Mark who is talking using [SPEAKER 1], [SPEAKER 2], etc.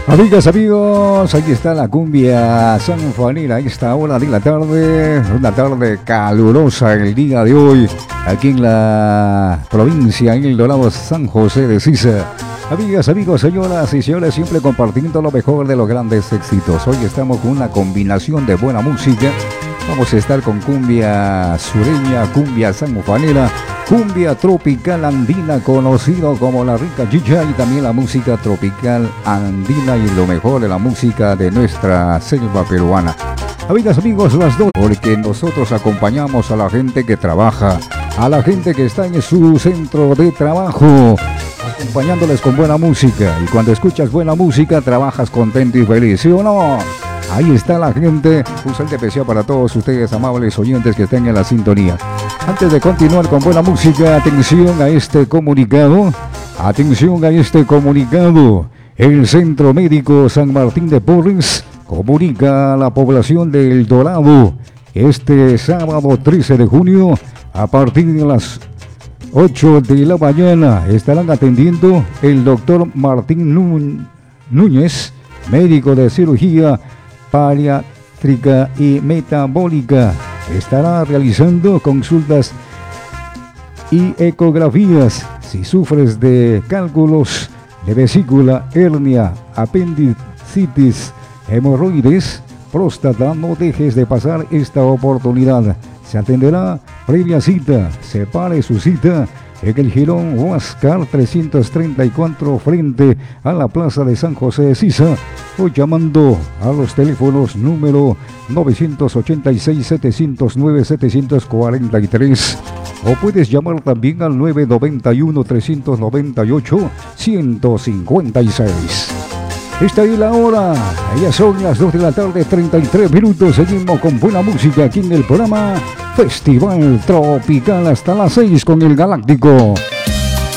[SPEAKER 1] Amigas, amigos, aquí está la cumbia sanjuanera a esta hora de la tarde, una tarde calurosa el día de hoy, aquí en la provincia, en el Dorado San José de Sisa. Amigas, amigos, señoras y señores, siempre compartiendo lo mejor de los grandes éxitos. Hoy estamos con una combinación de buena música. Vamos a estar con cumbia sureña, cumbia sanjuanera, cumbia tropical andina, conocido como la rica chicha, y también la música tropical andina y lo mejor de la música de nuestra selva peruana. Amigas, amigos, las dos, porque nosotros acompañamos a la gente que trabaja, a la gente que está en su centro de trabajo, acompañándoles con buena música. Y cuando escuchas buena música, trabajas contento y feliz, ¿sí o no? Ahí está la gente. Un saludo especial para todos ustedes, amables oyentes que estén en la sintonía. Antes de continuar con buena música, atención a este comunicado. Atención a este comunicado. El Centro Médico San Martín de Porres comunica a la población de El Dorado este sábado 13 de junio a partir de las 8 de la mañana. Estarán atendiendo el doctor Martín Núñez, médico de cirugía bariátrica y metabólica. Estará realizando consultas y ecografías. Si sufres de cálculos de vesícula, hernia, apendicitis, hemorroides, próstata, no dejes de pasar esta oportunidad. Se atenderá previa cita. Separe su cita en el Girón Huáscar 334 frente a la Plaza de San José de Sisa, o llamando a los teléfonos número 986-709-743, o puedes llamar también al 991-398-156. Esta es la hora, ya son las 2 de la tarde, 33 minutos. Seguimos con buena música aquí en el programa Festival Tropical hasta las 6 con el Galáctico.